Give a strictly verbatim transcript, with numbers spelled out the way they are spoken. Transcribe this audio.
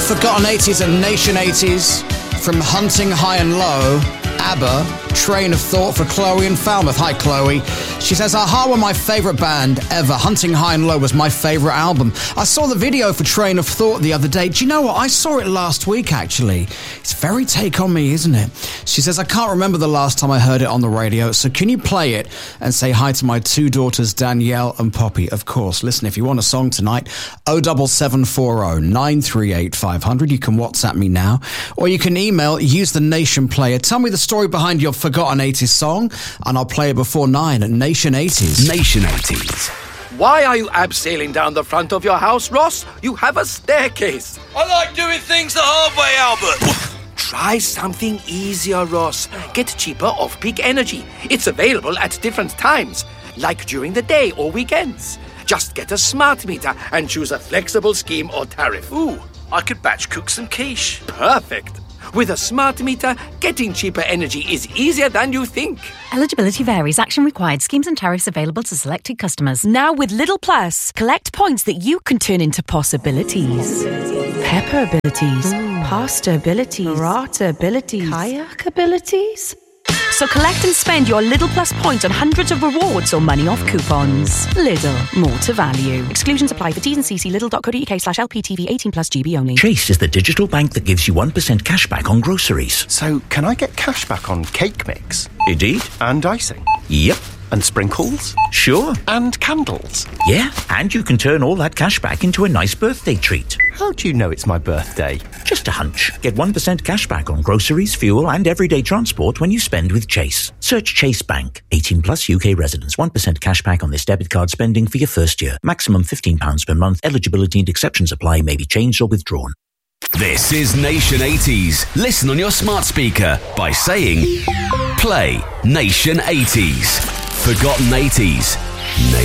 Forgotten eighties and Nation eighties from Hunting High and Low, ABBA, Train of Thought for Chloe and Falmouth. Hi, Chloe. She says, Aha were my favourite band ever. Hunting High and Low was my favourite album. I saw the video for Train of Thought the other day. Do you know what? I saw it last week, actually. It's very take on me, isn't it? She says, I can't remember the last time I heard it on the radio, so can you play it and say hi to my two daughters, Danielle and Poppy? Of course. Listen, if you want a song tonight, oh seven seven four oh, nine three eight, five hundred. You can WhatsApp me now, or you can email, use the Nation Player. Tell me the story behind your Forgotten eighties song, and I'll play it before nine at Nation eighties. Nation eighties. Why are you abseiling down the front of your house, Ross? You have a staircase. I like doing things the hard way, Albert. Try something easier, Ross. Get cheaper off-peak energy. It's available at different times, like during the day or weekends. Just get a smart meter and choose a flexible scheme or tariff. Ooh, I could batch cook some quiche. Perfect. With a smart meter, getting cheaper energy is easier than you think. Eligibility varies. Action required. Schemes and tariffs available to selected customers. Now with Lidl Plus, collect points that you can turn into possibilities. Pepper abilities, Ooh. Pasta abilities, Rata abilities, kayak abilities. So collect and spend your Lidl Plus points on hundreds of rewards or money off coupons. Lidl, more to value. Exclusions apply for T's and C's. Lidl.co.uk slash LPTV eighteen plus G B only. Chase is the digital bank that gives you one percent cash back on groceries. So can I get cash back on cake mix? Indeed. And icing? Yep. And sprinkles? Sure. And candles? Yeah, and you can turn all that cash back into a nice birthday treat. How do you know it's my birthday? Just a hunch. Get one percent cash back on groceries, fuel and everyday transport when you spend with Chase. Search Chase Bank. eighteen plus U K residents. one percent cash back on this debit card spending for your first year. Maximum fifteen pounds per month. Eligibility and exceptions apply. May be changed or withdrawn. This is Nation eighties. Listen on your smart speaker by saying, play Nation eighties. Forgotten eighties. Nation